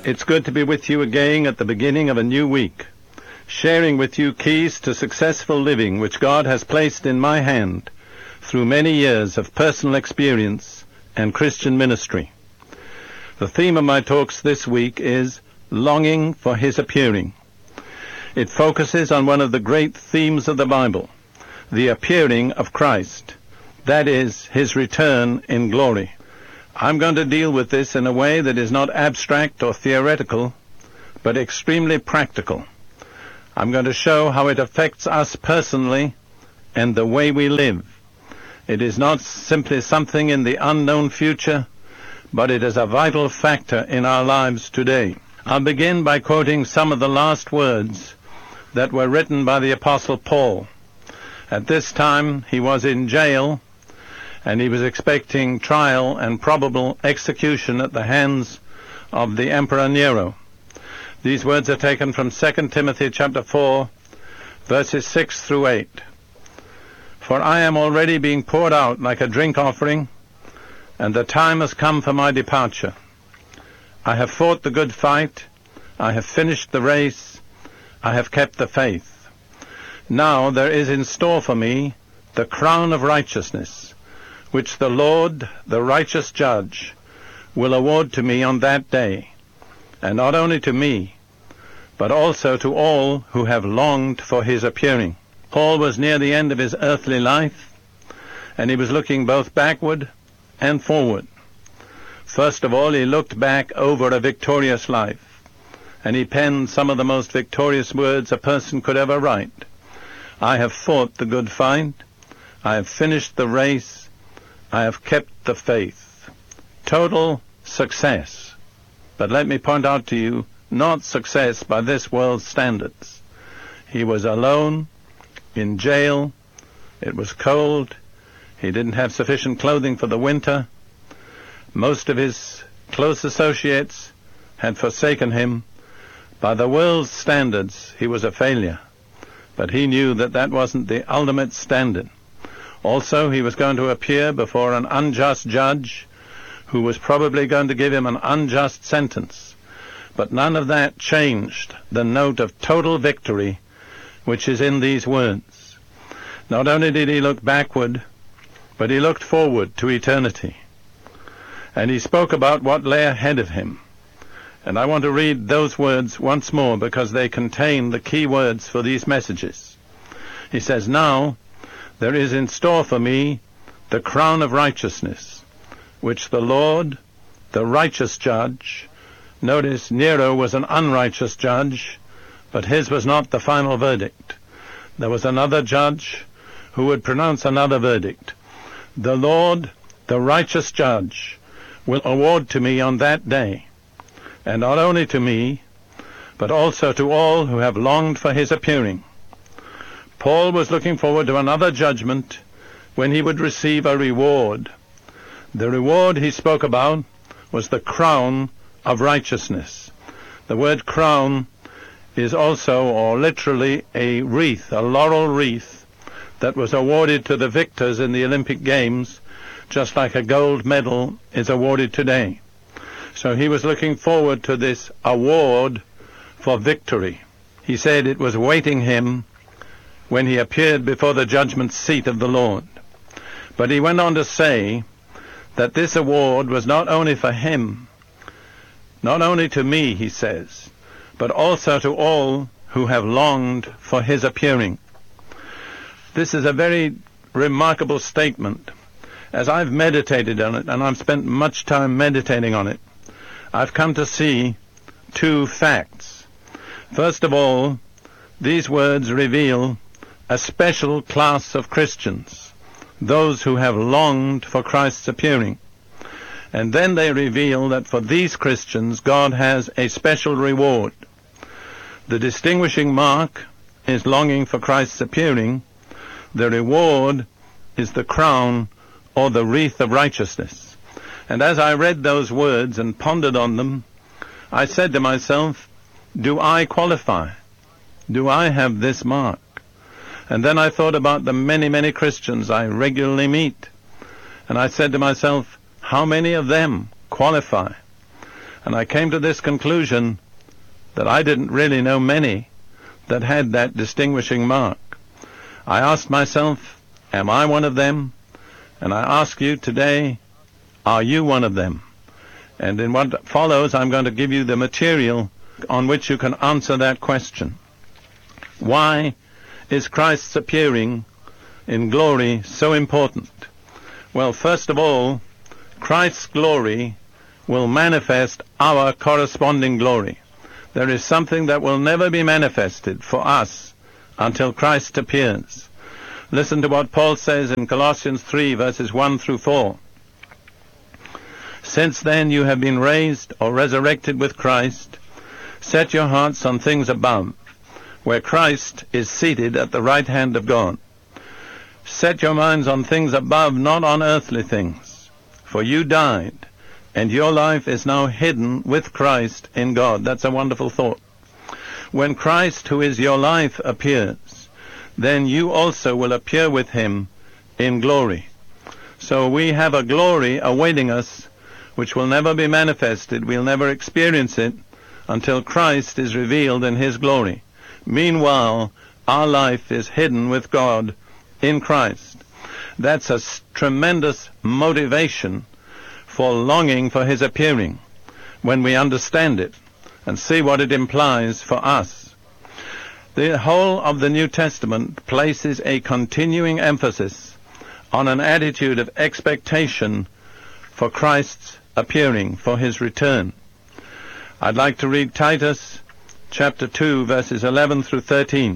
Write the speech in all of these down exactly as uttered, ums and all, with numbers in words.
It's good to be with you again at the beginning of a new week, sharing with you keys to successful living which God has placed in my hand through many years of personal experience and Christian ministry. The theme of my talks this week is longing for His appearing. It focuses on one of the great themes of the Bible, the appearing of Christ, that is, His return in glory. I'm going to deal with this in a way that is not abstract or theoretical, but extremely practical. I'm going to show how it affects us personally and the way we live. It is not simply something in the unknown future, but it is a vital factor in our lives today. I'll begin by quoting some of the last words that were written by the Apostle Paul. At this time, he was in jail, and he was expecting trial and probable execution at the hands of the Emperor Nero. These words are taken from Second Timothy chapter four, verses six through eight. For I am already being poured out like a drink offering, and the time has come for my departure. I have fought the good fight, I have finished the race, I have kept the faith. Now there is in store for me the crown of righteousness, which the Lord, the righteous judge, will award to me on that day, and not only to me, but also to all who have longed for His appearing. Paul was near the end of his earthly life, and he was looking both backward and forward. First of all, he looked back over a victorious life, and he penned some of the most victorious words a person could ever write. I have fought the good fight, I have finished the race, I have kept the faith. Total success. But let me point out to you, not success by this world's standards. He was alone, in jail, it was cold, he didn't have sufficient clothing for the winter, most of his close associates had forsaken him. By the world's standards, he was a failure, but he knew that that wasn't the ultimate standard. Also, he was going to appear before an unjust judge who was probably going to give him an unjust sentence. But none of that changed the note of total victory which is in these words. Not only did he look backward, but he looked forward to eternity. And he spoke about what lay ahead of him. And I want to read those words once more because they contain the key words for these messages. He says, now there is in store for me the crown of righteousness, which the Lord, the righteous judge, notice Nero was an unrighteous judge, but his was not the final verdict. There was another judge who would pronounce another verdict. The Lord, the righteous judge, will award to me on that day, and not only to me, but also to all who have longed for His appearing. Paul was looking forward to another judgment when he would receive a reward. The reward he spoke about was the crown of righteousness. The word crown is also, or literally, a wreath, a laurel wreath that was awarded to the victors in the Olympic Games, just like a gold medal is awarded today. So he was looking forward to this award for victory. He said it was waiting him when he appeared before the judgment seat of the Lord. But he went on to say that this award was not only for him, not only to me, he says, but also to all who have longed for His appearing. This is a very remarkable statement. As I've meditated on it, and I've spent much time meditating on it, I've come to see two facts. First of all, these words reveal a special class of Christians, those who have longed for Christ's appearing. And then they reveal that for these Christians, God has a special reward. The distinguishing mark is longing for Christ's appearing. The reward is the crown or the wreath of righteousness. And as I read those words and pondered on them, I said to myself, do I qualify? Do I have this mark? And then I thought about the many, many Christians I regularly meet. And I said to myself, how many of them qualify? And I came to this conclusion that I didn't really know many that had that distinguishing mark. I asked myself, am I one of them? And I ask you today, are you one of them? And in what follows, I'm going to give you the material on which you can answer that question. Why is Christ's appearing in glory so important? Well, first of all, Christ's glory will manifest our corresponding glory. There is something that will never be manifested for us until Christ appears. Listen to what Paul says in Colossians three, verses one through four. Since then you have been raised or resurrected with Christ, set your hearts on things above, where Christ is seated at the right hand of God. Set your minds on things above, not on earthly things. For you died, and your life is now hidden with Christ in God. That's a wonderful thought. When Christ, who is your life, appears, then you also will appear with him in glory. So we have a glory awaiting us which will never be manifested. We'll never experience it until Christ is revealed in his glory. Meanwhile, our life is hidden with God in Christ. That's a tremendous motivation for longing for his appearing when we understand it and see what it implies for us. The whole of the New Testament places a continuing emphasis on an attitude of expectation for Christ's appearing, for his return. I'd like to read Titus chapter two, verses eleven through thirteen.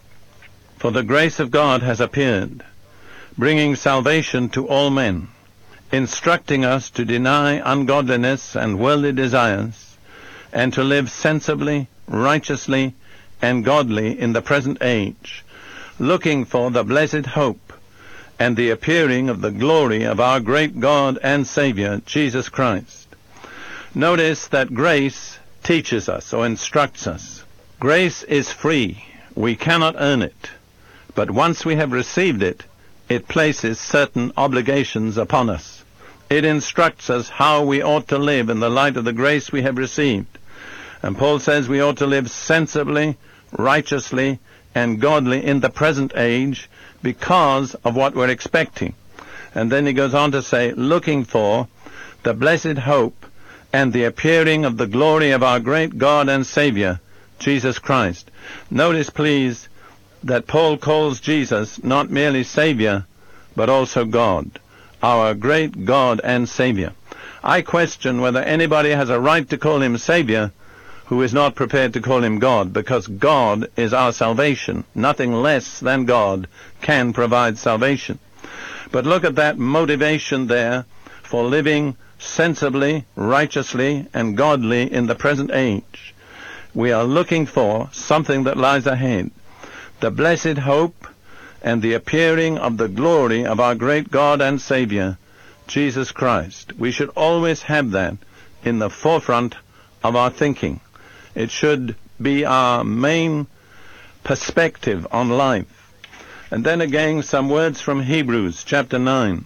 For the grace of God has appeared, bringing salvation to all men, instructing us to deny ungodliness and worldly desires, and to live sensibly, righteously, and godly in the present age, looking for the blessed hope and the appearing of the glory of our great God and Savior, Jesus Christ. Notice that grace teaches us or instructs us. Grace is free. We cannot earn it. But once we have received it, it places certain obligations upon us. It instructs us how we ought to live in the light of the grace we have received. And Paul says we ought to live sensibly, righteously, and godly in the present age because of what we're expecting. And then he goes on to say, looking for the blessed hope and the appearing of the glory of our great God and Savior, Jesus Christ. Notice, please, that Paul calls Jesus not merely Savior, but also God, our great God and Savior. I question whether anybody has a right to call him Savior who is not prepared to call him God, because God is our salvation. Nothing less than God can provide salvation. But look at that motivation there for living sensibly, righteously, and godly in the present age. We are looking for something that lies ahead, the blessed hope and the appearing of the glory of our great God and Savior, Jesus Christ. We should always have that in the forefront of our thinking. It should be our main perspective on life. And then again, some words from Hebrews chapter nine,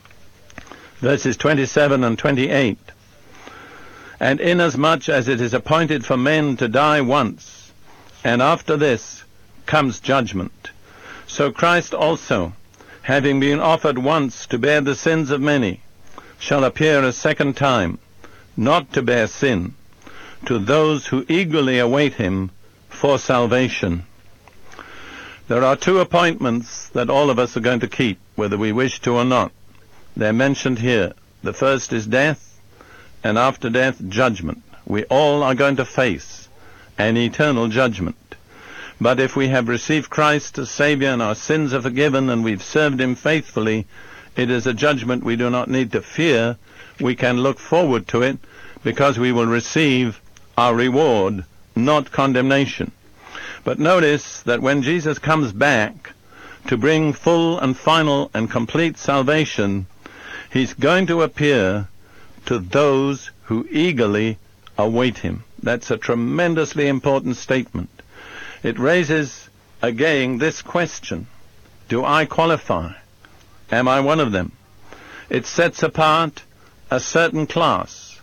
verses twenty-seven and twenty-eight. And inasmuch as it is appointed for men to die once, and after this comes judgment, so Christ also, having been offered once to bear the sins of many, shall appear a second time, not to bear sin, to those who eagerly await him for salvation. There are two appointments that all of us are going to keep, whether we wish to or not. They're mentioned here. The first is death, and after death, judgment. We all are going to face an eternal judgment. But if we have received Christ as Savior and our sins are forgiven and we've served him faithfully, it is a judgment we do not need to fear. We can look forward to it because we will receive our reward, not condemnation. But notice that when Jesus comes back to bring full and final and complete salvation, he's going to appear to those who eagerly await him. That's a tremendously important statement. It raises again this question: do I qualify? Am I one of them? It sets apart a certain class.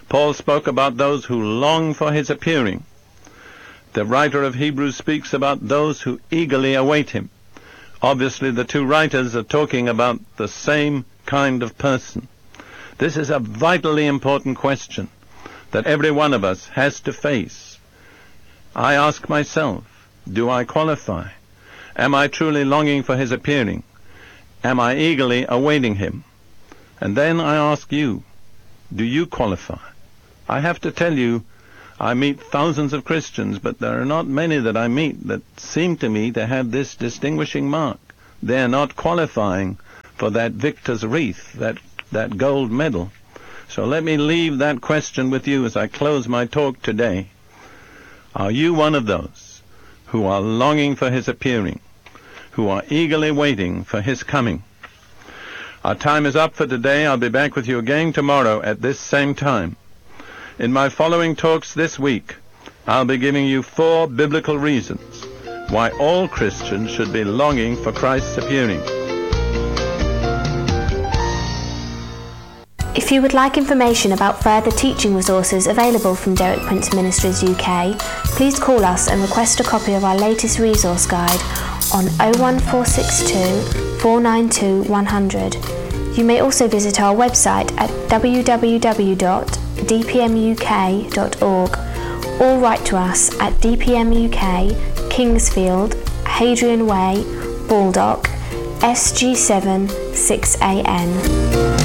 Paul spoke about those who long for his appearing. The writer of Hebrews speaks about those who eagerly await him. Obviously, the two writers are talking about the same kind of person. This is a vitally important question that every one of us has to face. I ask myself, do I qualify? Am I truly longing for his appearing? Am I eagerly awaiting him? And then I ask you, do you qualify? I have to tell you, I meet thousands of Christians, but there are not many that I meet that seem to me to have this distinguishing mark. They are not qualifying for that victor's wreath, that, that gold medal. So let me leave that question with you as I close my talk today. Are you one of those who are longing for his appearing, who are eagerly waiting for his coming? Our time is up for today. I'll be back with you again tomorrow at this same time. In my following talks this week, I'll be giving you four biblical reasons why all Christians should be longing for Christ's appearing. If you would like information about further teaching resources available from Derek Prince Ministries U K, please call us and request a copy of our latest resource guide on oh one four six two, four nine two, one hundred. You may also visit our website at w w w dot d p m u k dot org or write to us at D P M U K, Kingsfield, Hadrian Way, Baldock, S G seven six A N.